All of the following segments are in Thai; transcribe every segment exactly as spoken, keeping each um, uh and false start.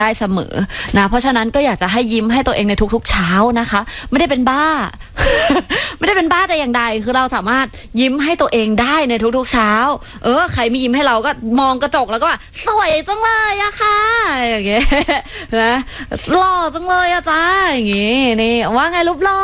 ได้เสมอนะเพราะฉะนั้นก็อยากจะให้ยิ้มให้ตัวเองในทุกๆเช้านะคะไม่ได้เป็นบ้า ไม่ได้เป็นบ้าแต่อย่างใดคือเราสามารถยิ้มให้ตัวเองได้ในทุกๆเช้าเออใครไม่ยิ้มให้เราก็มองกระจกแล้วก็ว่าสวยจังเลยอะค่ะอย่างเงี้ยนะหล่อจังเลยอะจ้าอย่างงี้นี่ว่าไงรูปหล่อ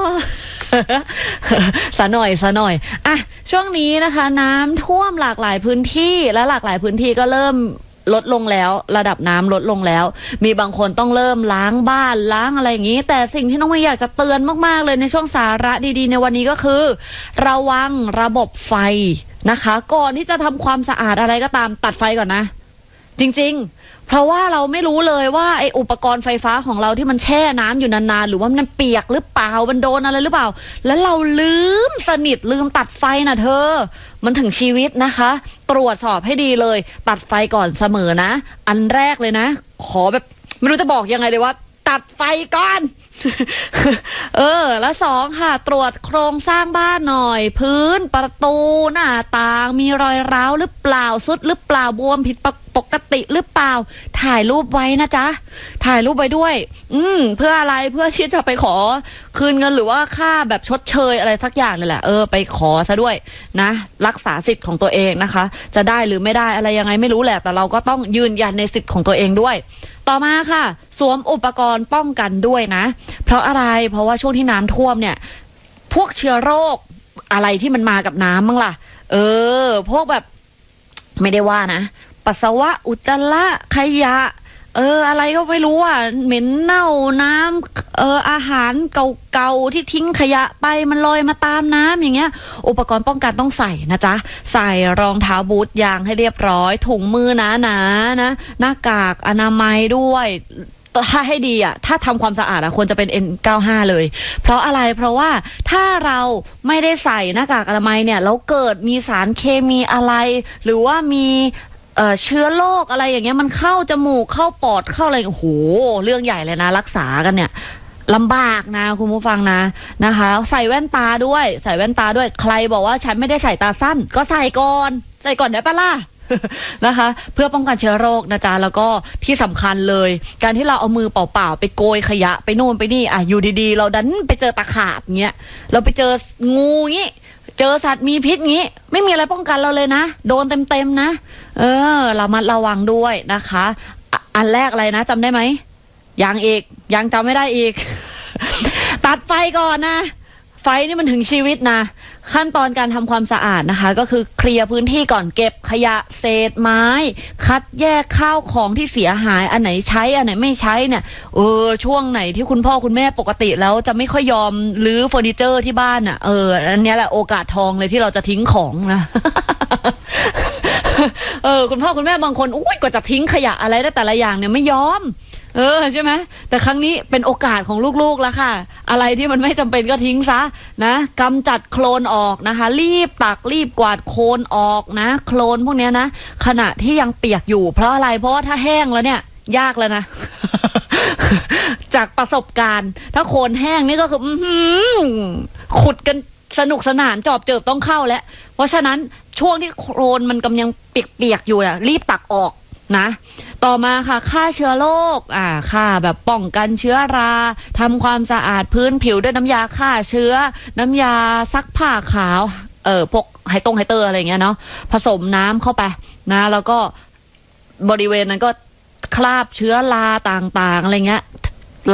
สะหน่อยสะหน่อยอ่ะช่วงนี้นะคะน้ำท่วมหลากหลายพื้นที่และหลากหลายพื้นที่ก็เริ่มลดลงแล้วระดับน้ำลดลงแล้วมีบางคนต้องเริ่มล้างบ้านล้างอะไรอย่างนี้แต่สิ่งที่น้องไม่อยากจะเตือนมากๆเลยในช่วงสาระดีๆในวันนี้ก็คือระวังระบบไฟนะคะก่อนที่จะทำความสะอาดอะไรก็ตามตัดไฟก่อนนะจริงๆเพราะว่าเราไม่รู้เลยว่าไออุปกรณ์ไฟฟ้าของเราที่มันแช่น้ำอยู่นานๆหรือว่ามันเปียกหรือเปล่ามันโดนอะไรหรือเปล่าแล้วเราลืมสนิทลืมตัดไฟนะเธอมันถึงชีวิตนะคะตรวจสอบให้ดีเลยตัดไฟก่อนเสมอนะอันแรกเลยนะขอแบบไม่รู้จะบอกยังไงเลยว่าตัดไฟก่อน เออแล้วสองค่ะตรวจโครงสร้างบ้านหน่อยพื้นประตูหน้าต่างมีรอยร้าวหรือเปล่าซุดหรือเปล่าบวมผิดปกติหรือเปล่าถ่ายรูปไว้นะจ๊ะถ่ายรูปไว้ด้วยอืมเพื่ออะไรเพื่อที่จะไปขอคืนเงินหรือว่าค่าแบบชดเชยอะไรสักอย่างเลยแหละเออไปขอซะด้วยนะรักษาสิทธิ์ของตัวเองนะคะจะได้หรือไม่ได้อะไรยังไงไม่รู้แหละแต่เราก็ต้องยืนยันในสิทธิ์ของตัวเองด้วยต่อมาค่ะสวมอุปกรณ์ป้องกันด้วยนะเพราะอะไรเพราะว่าช่วงที่น้ำท่วมเนี่ยพวกเชื้อโรคอะไรที่มันมากับน้ำมั้งล่ะเออพวกแบบไม่ได้ว่านะปัสสาวะอุจจาระขยะเอออะไรก็ไม่รู้อ่ะเหม็นเน่าน้ำเอออาหารเก่าๆที่ทิ้งขยะไปมันลอยมาตามน้ำอย่างเงี้ยอุปกรณ์ป้องกันต้องใส่นะจ๊ะใส่รองเท้าบูทยางให้เรียบร้อยถุงมือหนาๆนะหน้ากากอนามัยด้วยถ้าให้ดีอ่ะถ้าทำความสะอาดอ่ะควรจะเป็น เอ็น เก้าสิบห้า เลยเพราะอะไรเพราะว่าถ้าเราไม่ได้ใส่หน้ากากอนามัยเนี่ยแล้วเกิดมีสารเคมีอะไรหรือว่ามีเอ่อเชื้อโรคอะไรอย่างเงี้ยมันเข้าจมูกเข้าปอดเข้าอะไรโอ้โหเรื่องใหญ่เลยนะรักษากันเนี่ยลำบากนะคุณผู้ฟังนะนะคะใส่แว่นตาด้วยใส่แว่นตาด้วยใครบอกว่าฉันไม่ได้ใส่ตาสั้นก็ใส่ก่อนใส่ก่อนได้ปะล่ะนะคะเพื่อป้องกันเชื้อโรคนะจ๊ะแล้วก็ที่สำคัญเลยการที่เราเอามือเปล่าๆไปโกยขยะไปโน่นไปนี่อ่ะอยู่ดีๆเราดันไปเจอตะขาบเงี้ยเราไปเจองูงี้เจอสัตว์มีพิษงี้ไม่มีอะไรป้องกันเราเลยนะโดนเต็มๆนะเออเรามาระวังด้วยนะคะอันแรกอะไรนะจำได้ไหมยังอีกยังจำไม่ได้อีก ตัดไฟก่อนนะไฟนี่มันถึงชีวิตนะขั้นตอนการทำความสะอาดนะคะก็คือเคลียร์พื้นที่ก่อนเก็บขยะเศษไม้คัดแยกข้าวของที่เสียหายอันไหนใช้อันไหนไม่ใช้เนี่ยเออช่วงไหนที่คุณพ่อคุณแม่ปกติแล้วจะไม่ค่อยยอมรื้อเฟอร์นิเจอร์ที่บ้านอ่ะเอออันนี้แหละโอกาสทองเลยที่เราจะทิ้งของนะ เออคุณพ่อคุณแม่บางคนอุ้ยกว่าจะทิ้งขยะอะไรได้แต่ละอย่างเนี่ยไม่ยอมเออใช่ไหมแต่ครั้งนี้เป็นโอกาสของลูกๆแล้วค่ะอะไรที่มันไม่จำเป็นก็ทิ้งซะนะกำจัดโคลนออกนะคะรีบตักรีบกวาดโคลนออกนะโคลนพวกนี้นะขณะที่ยังเปียกอยู่เพราะอะไรเพราะว่าถ้าแห้งแล้วเนี่ยยากแล้วนะ จากประสบการณ์ถ้าโคลนแห้งนี่ก็คือขุดกันสนุกสนานจอบเจิบต้องเข้าแล้วเพราะฉะนั้นช่วงที่โคลนมันกำลังเปียกๆอยู่น่ะรีบตักออกนะต่อมาค่ะฆ่าเชื้อโรคอ่าฆ่าแบบป้องกันเชื้อราทำความสะอาดพื้นผิวด้วยน้ำยาฆ่าเชื้อน้ำยาซักผ้าขาวเออพวกไฮตงไฮเตอร์อะไรเงี้ยเนาะผสมน้ำเข้าไปนะแล้วก็บริเวณนั้นก็คราบเชื้อราต่างๆอะไรเงี้ย